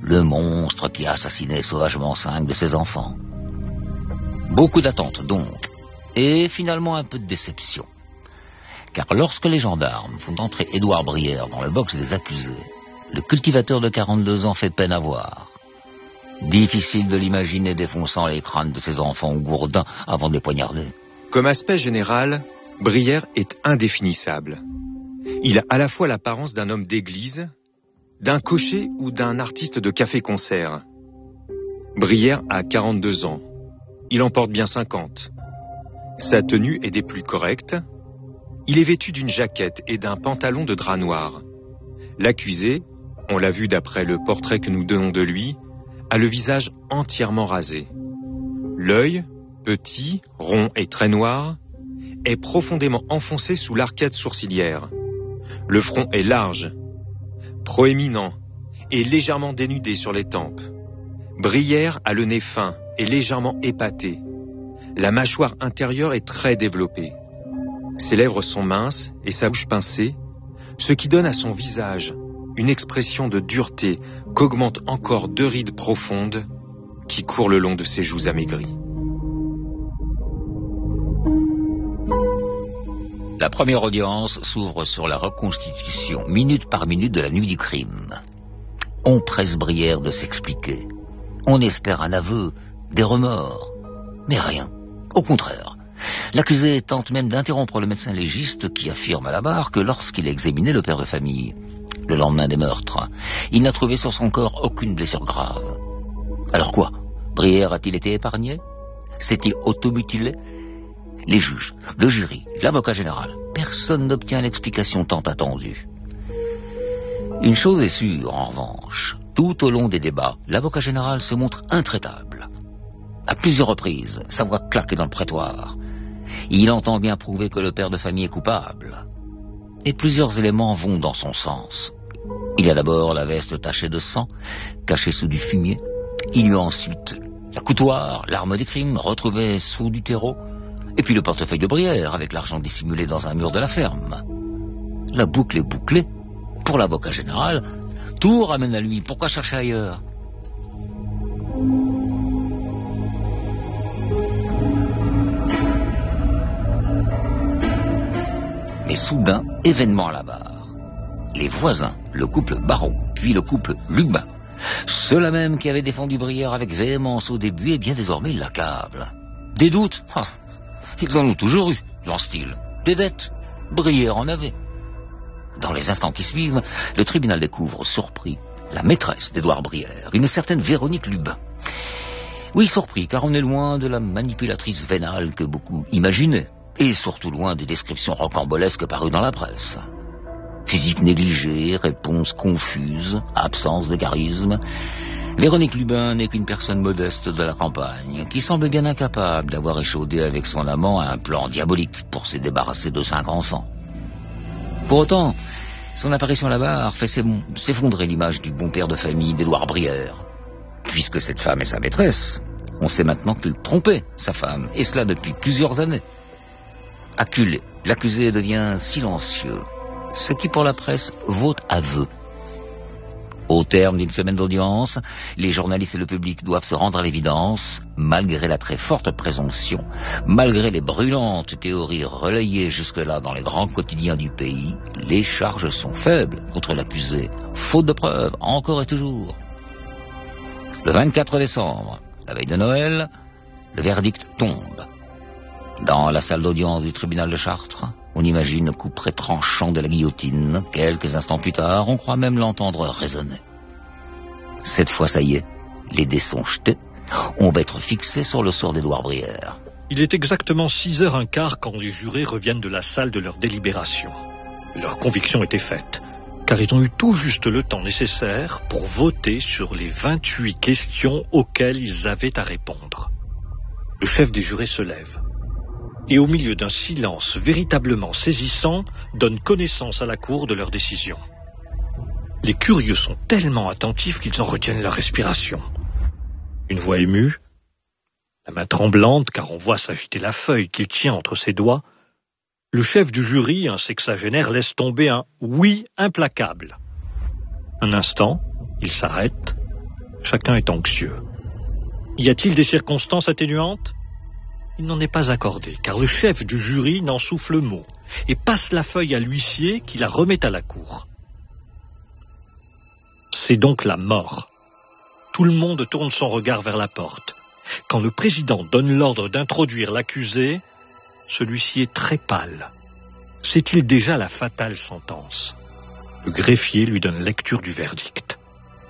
le monstre qui a assassiné sauvagement 5 de ses enfants. Beaucoup d'attentes donc, et finalement un peu de déception. Car lorsque les gendarmes font entrer Édouard Brière dans le box des accusés, le cultivateur de 42 ans fait peine à voir. Difficile de l'imaginer défonçant les crânes de ses enfants au gourdin avant de les poignarder. Comme aspect général, Brière est indéfinissable. Il a à la fois l'apparence d'un homme d'église, d'un cocher ou d'un artiste de café-concert. Brière a 42 ans. Il en porte bien 50. Sa tenue est des plus correctes. Il est vêtu d'une jaquette et d'un pantalon de drap noir. L'accusé, on l'a vu d'après le portrait que nous donnons de lui, a le visage entièrement rasé. L'œil, petit, rond et très noir, est profondément enfoncé sous l'arcade sourcilière. Le front est large, proéminent et légèrement dénudé sur les tempes. Brière a le nez fin et légèrement épaté. La mâchoire intérieure est très développée. Ses lèvres sont minces et sa bouche pincée, ce qui donne à son visage une expression de dureté qu'augmentent encore 2 rides profondes qui courent le long de ses joues amaigries. La première audience s'ouvre sur la reconstitution, minute par minute, de la nuit du crime. On presse Brière de s'expliquer. On espère un aveu, des remords. Mais rien. Au contraire. L'accusé tente même d'interrompre le médecin légiste qui affirme à la barre que lorsqu'il a examiné le père de famille, le lendemain des meurtres, il n'a trouvé sur son corps aucune blessure grave. Alors quoi? Brière a-t-il été épargné? S'est-il automutilé? Les juges, le jury, l'avocat général, personne n'obtient l'explication tant attendue. Une chose est sûre, en revanche, tout au long des débats, l'avocat général se montre intraitable. À plusieurs reprises, sa voix claque dans le prétoire. Il entend bien prouver que le père de famille est coupable. Et plusieurs éléments vont dans son sens. Il y a d'abord la veste tachée de sang, cachée sous du fumier. Il y a ensuite la coutoir, l'arme des crimes, retrouvée sous du terreau. Et puis le portefeuille de Brière, avec l'argent dissimulé dans un mur de la ferme. La boucle est bouclée. Pour l'avocat général, tout ramène à lui. Pourquoi chercher ailleurs? Mais soudain, événement à la barre. Les voisins, le couple Baron, puis le couple Lubin, ceux-là même qui avaient défendu Brière avec véhémence au début, et bien désormais ils l'accablent. Des doutes? Ils en ont toujours eu, lance-t-il. Des dettes? Brière en avait. Dans les instants qui suivent, le tribunal découvre, surpris, la maîtresse d'Édouard Brière, une certaine Véronique Lubin. Oui, surpris, car on est loin de la manipulatrice vénale que beaucoup imaginaient, et surtout loin des descriptions rocambolesques parues dans la presse. Physique négligée, réponse confuse, absence de charisme. Véronique Lubin n'est qu'une personne modeste de la campagne, qui semble bien incapable d'avoir échaudé avec son amant un plan diabolique pour se débarrasser de 5 enfants. Pour autant, son apparition à la barre fait s'effondrer l'image du bon père de famille d'Édouard Brière. Puisque cette femme est sa maîtresse, on sait maintenant qu'il trompait sa femme, et cela depuis plusieurs années. Acculé, l'accusé devient silencieux, ce qui pour la presse vaut aveu. Au terme d'une semaine d'audience, les journalistes et le public doivent se rendre à l'évidence, malgré la très forte présomption, malgré les brûlantes théories relayées jusque-là dans les grands quotidiens du pays, les charges sont faibles contre l'accusé, faute de preuves, encore et toujours. Le 24 décembre, la veille de Noël, le verdict tombe. Dans la salle d'audience du tribunal de Chartres, on imagine le couperet tranchant de la guillotine. Quelques instants plus tard, on croit même l'entendre résonner. Cette fois, ça y est, les dés sont jetés. On va être fixé sur le sort d'Édouard Brière. Il est exactement 6h15 quand les jurés reviennent de la salle de leur délibération. Leur conviction était faite, car ils ont eu tout juste le temps nécessaire pour voter sur les 28 questions auxquelles ils avaient à répondre. Le chef des jurés se lève et au milieu d'un silence véritablement saisissant, donne connaissance à la cour de leur décision. Les curieux sont tellement attentifs qu'ils en retiennent la respiration. Une voix émue, la main tremblante car on voit s'agiter la feuille qu'il tient entre ses doigts, le chef du jury, un sexagénaire, laisse tomber un « oui implacable ». Un instant, il s'arrête, Chacun est anxieux. Y a-t-il des circonstances atténuantes ? Il n'en est pas accordé, car le chef du jury n'en souffle mot et passe la feuille à l'huissier qui la remet à la cour. C'est donc la mort. Tout le monde tourne son regard vers la porte. Quand le président donne l'ordre d'introduire l'accusé, celui-ci est très pâle. C'est-il déjà la fatale sentence ? Le greffier lui donne lecture du verdict.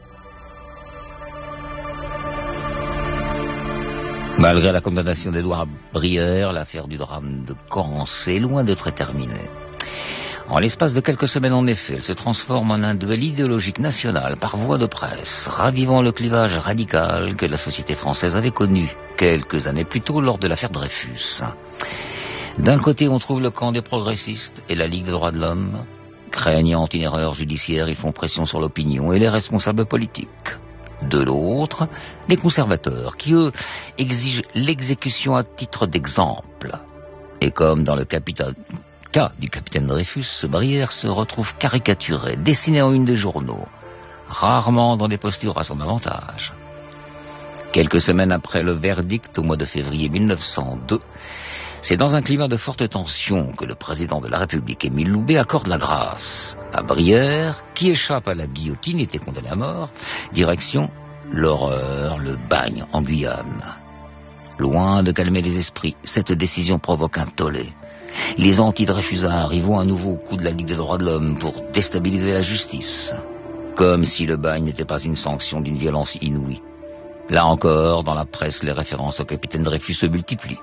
Malgré la condamnation d'Édouard Brière, l'affaire du drame de Corrence est loin d'être terminée. En l'espace de quelques semaines, en effet, elle se transforme en un duel idéologique national par voie de presse, ravivant le clivage radical que la société française avait connu quelques années plus tôt lors de l'affaire Dreyfus. D'un côté, on trouve le camp des progressistes et la Ligue des droits de l'homme. Craignant une erreur judiciaire, ils font pression sur l'opinion et les responsables politiques. De l'autre, les conservateurs, qui, eux, exigent l'exécution à titre d'exemple. Et comme dans le cas du capitaine Dreyfus, Brière se retrouve caricaturé, dessiné en une des journaux, rarement dans des postures à son avantage. Quelques semaines après le verdict, au mois de février 1902, c'est dans un climat de forte tension que le président de la République, Émile Loubet, accorde la grâce à Brière, qui échappe à la guillotine, était condamné à mort, direction l'horreur, le bagne en Guyane. Loin de calmer les esprits, cette décision provoque un tollé. Les anti-Dreyfusards y voient un nouveau coup de la Ligue des droits de l'homme pour déstabiliser la justice. Comme si le bagne n'était pas une sanction d'une violence inouïe. Là encore, dans la presse, les références au capitaine Dreyfus se multiplient.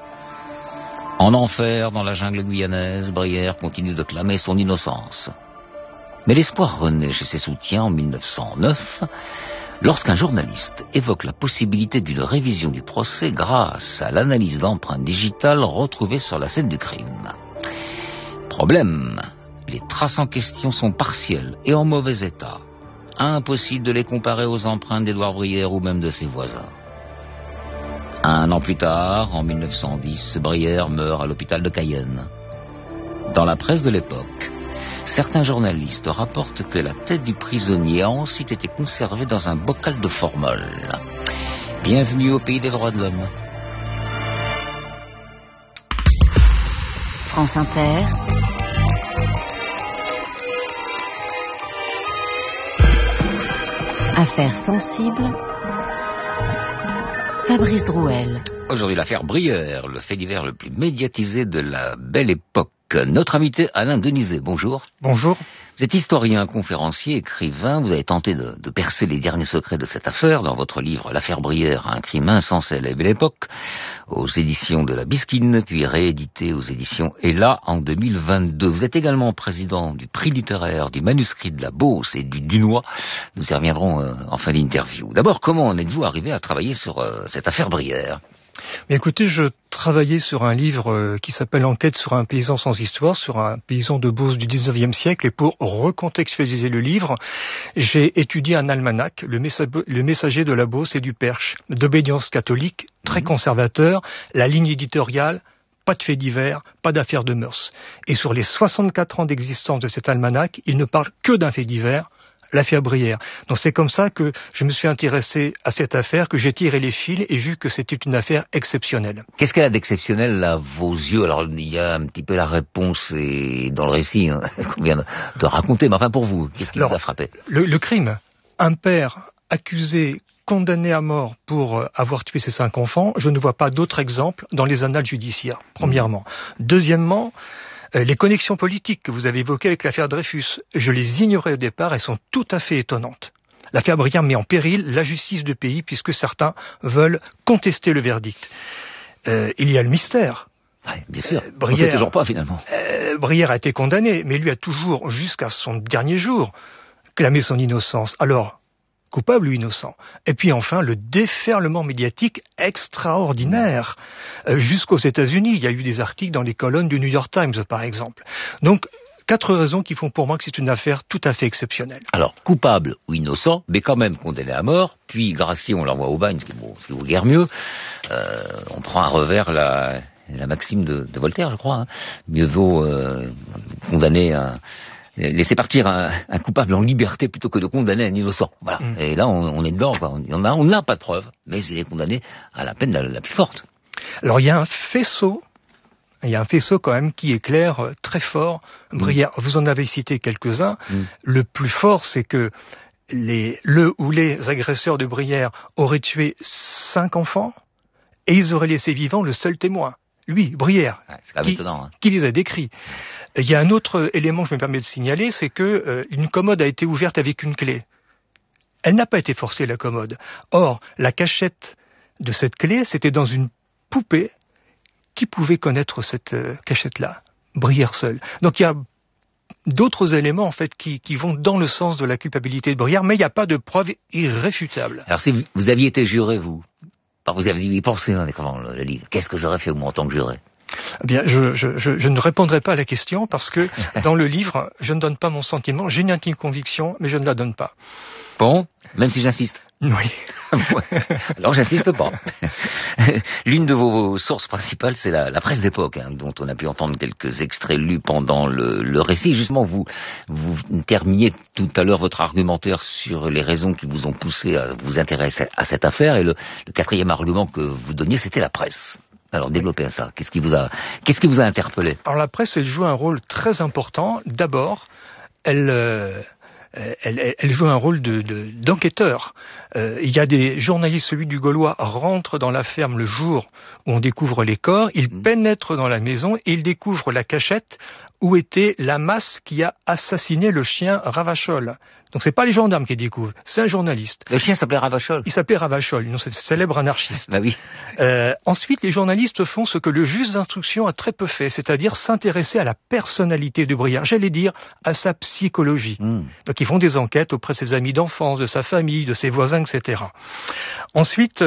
En enfer, dans la jungle guyanaise, Brière continue de clamer son innocence. Mais l'espoir renaît chez ses soutiens en 1909, lorsqu'un journaliste évoque la possibilité d'une révision du procès grâce à l'analyse d'empreintes digitales retrouvées sur la scène du crime. Problème, les traces en question sont partielles et en mauvais état. Impossible de les comparer aux empreintes d'Édouard Brière ou même de ses voisins. Un an plus tard, en 1910, Brière meurt à l'hôpital de Cayenne. Dans la presse de l'époque, certains journalistes rapportent que la tête du prisonnier a ensuite été conservée dans un bocal de formol. Bienvenue au pays des droits de l'homme. France Inter. Affaires sensibles. Fabrice Drouel. Aujourd'hui, l'affaire Brière, le fait divers le plus médiatisé de la belle époque. Notre invité Alain Denizet, bonjour. Bonjour. Vous êtes historien, conférencier, écrivain. Vous avez tenté de percer les derniers secrets de cette affaire dans votre livre L'affaire Brière, un crime insensé à la belle époque, aux éditions de la Bisquine, puis réédité aux éditions Ella en 2022. Vous êtes également président du prix littéraire du manuscrit de la Beauce et du Dunois. Nous y reviendrons en fin d'interview. D'abord, comment en êtes-vous arrivé à travailler sur cette affaire Brière ? Mais écoutez, je travaillais sur un livre qui s'appelle Enquête sur un paysan sans histoire, sur un paysan de Beauce du 19e siècle. Et pour recontextualiser le livre, j'ai étudié un almanach, le messager de la Beauce et du Perche, d'obédience catholique, très conservateur, la ligne éditoriale, pas de faits divers, pas d'affaires de mœurs. Et sur les 64 ans d'existence de cet almanach, il ne parle que d'un fait divers, l'affaire Brière. Donc c'est comme ça que je me suis intéressé à cette affaire, que j'ai tiré les fils et vu que c'était une affaire exceptionnelle. Qu'est-ce qu'elle a d'exceptionnel à vos yeux ? Alors il y a un petit peu la réponse dans le récit qu'on vient de raconter, mais enfin pour vous, qu'est-ce qui vous a frappé ? Le crime. Un père accusé, condamné à mort pour avoir tué ses 5 enfants, je ne vois pas d'autre exemple dans les annales judiciaires, premièrement. Deuxièmement, les connexions politiques que vous avez évoquées avec l'affaire Dreyfus, je les ignorais au départ, elles sont tout à fait étonnantes. L'affaire Brière met en péril la justice du pays puisque certains veulent contester le verdict. Il y a le mystère. Ouais, bien sûr, on ne sait toujours pas finalement. Brière a été condamné, mais lui a toujours, jusqu'à son dernier jour, clamé son innocence. Alors, coupable ou innocent. Et puis enfin, le déferlement médiatique extraordinaire. Jusqu'aux États-Unis, il y a eu des articles dans les colonnes du New York Times, par exemple. Donc, 4 raisons qui font pour moi que c'est une affaire tout à fait exceptionnelle. Alors, coupable ou innocent, mais quand même condamné à mort, puis gracié, on l'envoie au bagne, ce qui vaut guère mieux. On prend à revers la maxime de Voltaire, je crois. Mieux vaut condamner laisser partir un coupable en liberté plutôt que de condamner un innocent. Voilà. Et là, on est dedans, quoi. On n'a pas de preuves, mais il est condamné à la peine la plus forte. Alors, il y a un faisceau quand même qui éclaire très fort Brière. Vous en avez cité quelques-uns. Le plus fort, c'est que les agresseurs de Brière auraient tué 5 enfants et ils auraient laissé vivant le seul témoin. Lui, Brière, qui les a décrits. Il y a un autre élément que je me permets de signaler, c'est que une commode a été ouverte avec une clé. Elle n'a pas été forcée, la commode. Or, la cachette de cette clé, c'était dans une poupée. Qui pouvait connaître cette cachette-là? Brière seul. Donc il y a d'autres éléments en fait qui vont dans le sens de la culpabilité de Brière, mais il n'y a pas de preuve irréfutable. Alors si vous aviez été juré, vous aviez pensé en écrivant le livre, qu'est-ce que j'aurais fait moi en tant que juré? Eh bien, je ne répondrai pas à la question parce que dans le livre, je ne donne pas mon sentiment. J'ai une intime conviction, mais je ne la donne pas. Bon, même si j'insiste. Oui. Alors j'insiste pas. L'une de vos sources principales, c'est la presse d'époque, dont on a pu entendre quelques extraits lus pendant le récit. Justement, vous terminiez tout à l'heure votre argumentaire sur les raisons qui vous ont poussé à vous intéresser à cette affaire, et le quatrième argument que vous donniez, c'était la presse. Alors développez ça. Qu'est-ce qui vous a interpellé? Alors la presse, elle joue un rôle très important. D'abord, elle joue un rôle d'enquêteur. Il y a des journalistes, celui du Gaulois, rentre dans la ferme le jour où on découvre les corps, il pénètre dans la maison et il découvre la cachette où était la masse qui a assassiné le chien Ravachol. Donc c'est pas les gendarmes qui découvrent, c'est un journaliste. Le chien s'appelait Ravachol. Il s'appelait Ravachol, c'est un célèbre anarchiste. Bah oui. Ensuite, les journalistes font ce que le juge d'instruction a très peu fait, c'est-à-dire s'intéresser à la personnalité de Brière, j'allais dire à sa psychologie. Donc ils font des enquêtes auprès de ses amis d'enfance, de sa famille, de ses voisins, etc. Ensuite,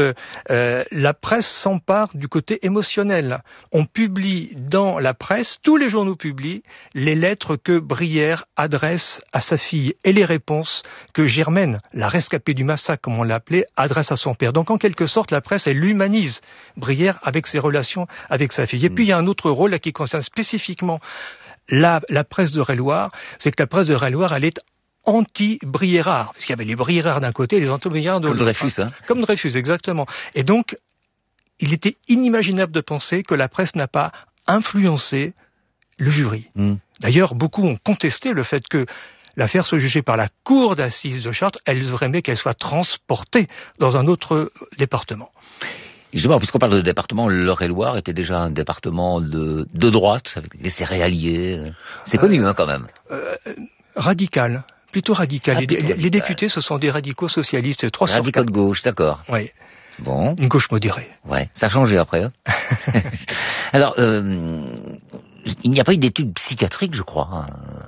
la presse s'empare du côté émotionnel. On publie dans la presse, tous les journaux publient les lettres que Brière adresse à sa fille et les réponses que Germaine, la rescapée du massacre, comme on l'appelait, adresse à son père. Donc en quelque sorte, la presse, elle humanise Brière avec ses relations avec sa fille. Et puis il y a un autre rôle là, qui concerne spécifiquement la presse de Réloir, c'est que la presse de Réloir, elle est anti-Briérard, parce qu'il y avait les Briérards d'un côté et les anti-Briérards de l'autre. Comme Dreyfus, hein. Comme Dreyfus, exactement. Et donc, il était inimaginable de penser que la presse n'a pas influencé le jury. D'ailleurs, beaucoup ont contesté le fait que l'affaire soit jugée par la cour d'assises de Chartres. Elles auraient aimé qu'elle soit transportée dans un autre département. Justement, puisqu'on parle de département, l'Eure-et-Loire était déjà un département de droite, avec les céréaliers. C'est connu, quand même. Radical. Plutôt radical. Ah, plutôt les députés, ce sont des radicaux socialistes. 3 sur 4. Radicaux de gauche, d'accord. Oui. Bon. Une gauche modérée. Ouais, ça a changé après. Hein. Alors, il n'y a pas eu d'études psychiatriques, je crois,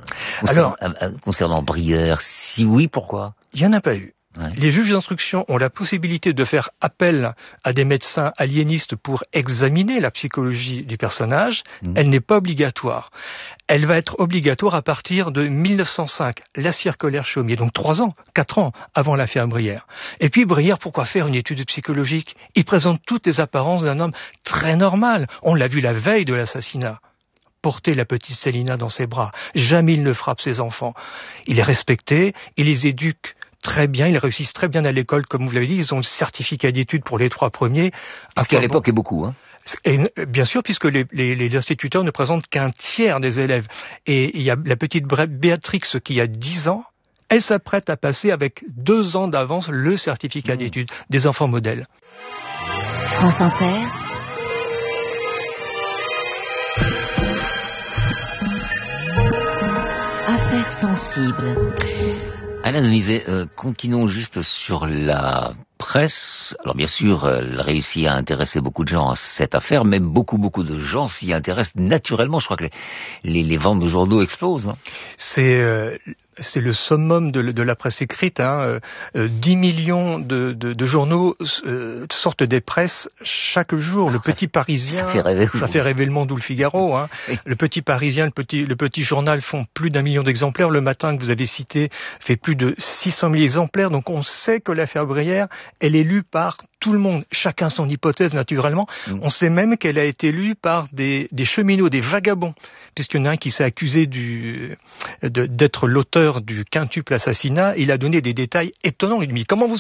concernant Brière. Si oui, pourquoi? Il n'y en a pas eu. Ouais. Les juges d'instruction ont la possibilité de faire appel à des médecins aliénistes pour examiner la psychologie du personnage. Elle n'est pas obligatoire. Elle va être obligatoire à partir de 1905, la circulaire Chaumier, donc 4 ans avant l'affaire Brière. Et puis Brière, pourquoi faire une étude psychologique? Il présente toutes les apparences d'un homme très normal. On l'a vu la veille de l'assassinat. Porter la petite Célina dans ses bras. Jamais il ne frappe ses enfants. Il est respecté, il les éduque très bien, ils réussissent très bien à l'école, comme vous l'avez dit, ils ont le certificat d'études pour les 3 premiers. Ce qui à l'époque est beaucoup, hein. Et bien sûr, puisque les instituteurs ne présentent qu'un tiers des élèves. Et il y a la petite Béatrix qui a 10 ans, elle s'apprête à passer avec 2 ans d'avance le certificat d'études des enfants modèles. France Inter. Affaires sensibles. Alain Denizet, continuons juste sur la presse. Alors bien sûr, elle réussit à intéresser beaucoup de gens à cette affaire, mais beaucoup de gens s'y intéressent naturellement. Je crois que les ventes de journaux explosent. Hein. C'est le summum de la presse écrite. 10 millions de journaux sortent des presses chaque jour. Le Petit Parisien, ça fait rêver le Monde ou le Figaro. Hein. Oui. Le Petit Parisien, le Petit Journal font plus d'1 million d'exemplaires. Le Matin que vous avez cité fait plus de 600 000 exemplaires. Donc on sait que l'affaire Brière elle est lue par tout le monde, chacun son hypothèse naturellement. On sait même qu'elle a été lue par des cheminots, des vagabonds, puisqu'il y en a un qui s'est accusé d'être l'auteur du quintuple assassinat. Il a donné des détails étonnants. Il dit, comment vous